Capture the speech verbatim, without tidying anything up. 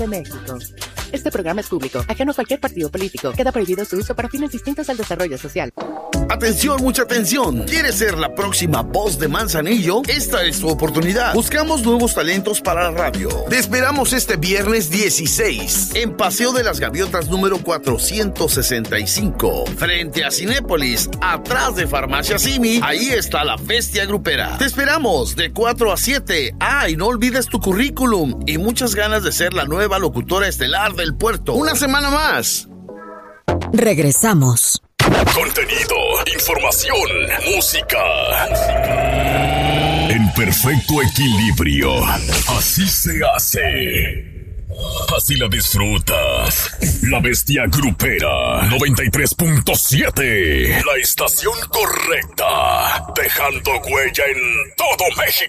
de México. Este programa es público, ajeno a cualquier partido político. Queda prohibido su uso para fines distintos al desarrollo social. Atención, mucha atención. ¿Quieres ser la próxima voz de Manzanillo? Esta es tu oportunidad. Buscamos nuevos talentos para la radio. Te esperamos este viernes dieciséis en Paseo de las Gaviotas número cuatrocientos sesenta y cinco, frente a Cinépolis, atrás de Farmacia Simi. Ahí está la bestia grupera. Te esperamos de cuatro a siete. Ah, y no olvides tu currículum y muchas ganas de ser la nueva locutora estelar del puerto. Una semana más. Regresamos. Contenido, información, música. En perfecto equilibrio. Así se hace. Así la disfrutas. La bestia grupera. noventa y tres punto siete. La estación correcta. Dejando huella en todo México.